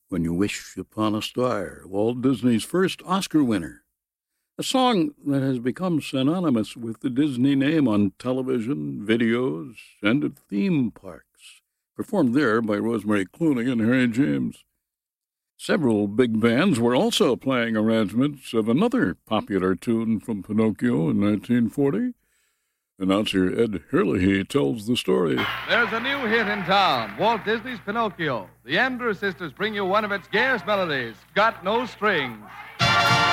When You Wish Upon a Star, Walt Disney's first Oscar winner. A song that has become synonymous with the Disney name on television, videos, and at theme parks, performed there by Rosemary Clooney and Harry James. Several big bands were also playing arrangements of another popular tune from Pinocchio in 1940. Announcer Ed Herlihy tells the story. There's a new hit in town, Walt Disney's Pinocchio. The Andrews Sisters bring you one of its gayest melodies, Got No Strings.